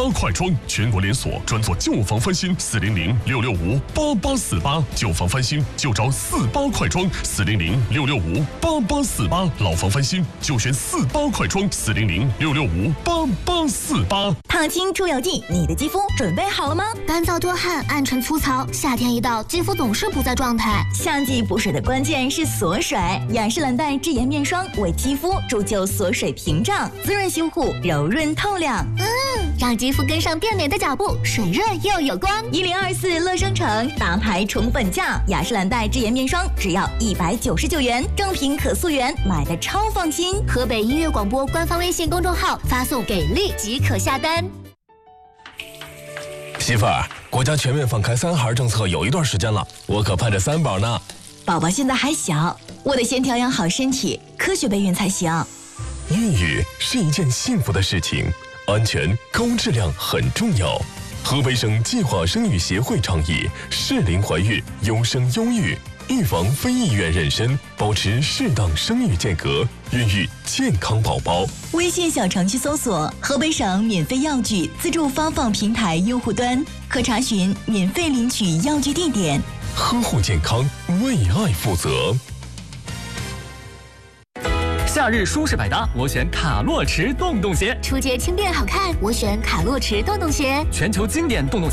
8快装，全国连锁，专做旧房翻新，400-665-8848，旧房翻新就找48快装，400-665-8848，老房翻新就选48快装，400-665-8848。 烫青出油剂，你的肌肤准备好了吗？ 干燥多汗、暗沉粗糙，夏天一到，肌肤总是不在状态。 夏季补水的关键是锁水，雅诗兰黛智妍面霜为肌肤铸就锁水屏障，滋润修护，柔润透亮。 让肌肤跟上变美的脚步，水润又有光。 1024乐生城大牌宠本价，雅诗兰黛智妍面霜只要199元，正品可溯源，买的超放心。 河北音乐广播官方微信公众号发送给力即可下单。 媳妇儿，国家全面放开3孩政策有一段时间了，我可盼着3宝呢。 宝宝现在还小，我得先调养好身体，科学备孕才行。 孕育是一件幸福的事情，安全高质量很重要。河北省计划生育协会倡议适龄怀孕，优生优育，预防非意愿妊娠，保持适当生育间隔，孕育健康宝宝。 微信小程序搜索河北省免费药具自助发放平台用户端，可查询免费领取药具地点。 呵护健康，为爱负责。 夏日舒适百搭，我选卡洛驰洞洞鞋。 出街轻便好看，我选卡洛驰洞洞鞋。 全球经典洞洞